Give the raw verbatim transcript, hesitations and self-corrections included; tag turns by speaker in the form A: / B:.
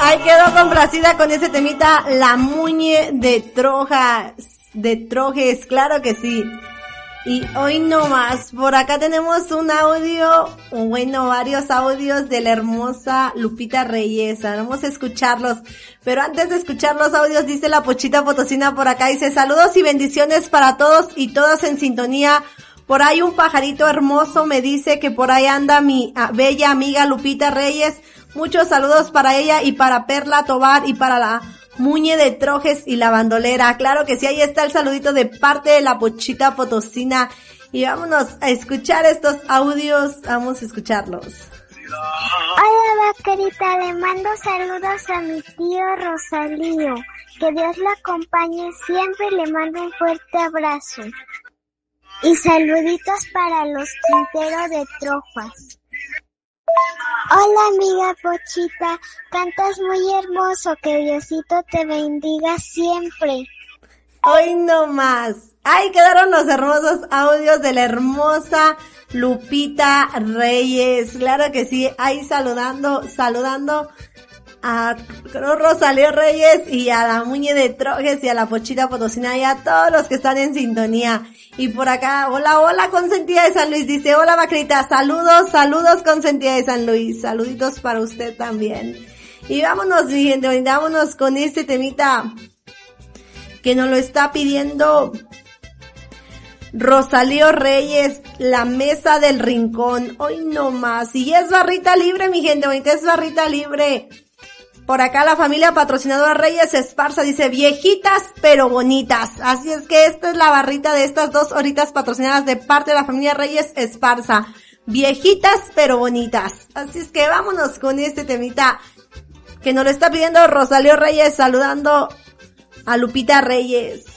A: Ahí quedó complacida con ese temita, la Muñe de Trojas, de Trojes, claro que sí. Y hoy no más, por acá tenemos un audio, bueno, varios audios de la hermosa Lupita Reyes, vamos a escucharlos, pero antes de escuchar los audios dice la Pochita Potosina por acá, dice saludos y bendiciones para todos y todas en sintonía. Por ahí un pajarito hermoso me dice que por ahí anda mi ah, bella amiga Lupita Reyes, muchos saludos para ella y para Perla Tobar y para la Muñe de Trojes y la bandolera. Claro que sí, ahí está el saludito de parte de la Pochita Potosina. Y vámonos a escuchar estos audios, vamos a escucharlos.
B: Hola vaquerita, le mando saludos a mi tío Rosalío. Que Dios la acompañe siempre, le mando un fuerte abrazo. Y saluditos para los Quintero de Trojas. Hola amiga Pochita, cantas muy hermoso, que Diosito te bendiga siempre.
A: Hoy no más. Ahí quedaron los hermosos audios de la hermosa Lupita Reyes. Claro que sí, ahí saludando, saludando a Rosalío Reyes y a la Muñe de Trojes y a la Pochita Potosina y a todos los que están en sintonía. Y por acá, hola, hola, consentida de San Luis, dice, hola vaquerita, saludos, saludos consentida de San Luis, saluditos para usted también. Y vámonos, mi gente, vámonos con este temita que nos lo está pidiendo Rosalío Reyes, la mesa del rincón, hoy no más. Y es barrita libre, mi gente, ahorita es barrita libre. Por acá la familia patrocinadora Reyes Esparza dice, viejitas pero bonitas. Así es que esta es la barrita de estas dos horitas patrocinadas de parte de la familia Reyes Esparza. Viejitas pero bonitas. Así es que vámonos con este temita que nos lo está pidiendo Rosalío Reyes, saludando a Lupita Reyes.